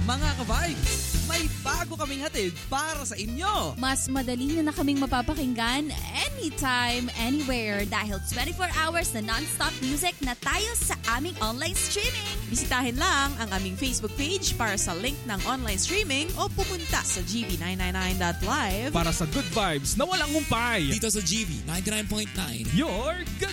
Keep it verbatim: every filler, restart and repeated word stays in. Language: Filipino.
Mga ka-vibes, may bago kaming hatid para sa inyo. Mas madali nyo na kaming mapapakinggan anytime, anywhere dahil twenty-four hours na non-stop music na tayo sa aming online streaming. Bisitahin lang ang aming Facebook page para sa link ng online streaming o pumunta sa g b nine ninety-nine dot live para sa good vibes na walang humpay. Dito sa G B ninety-nine point nine, your good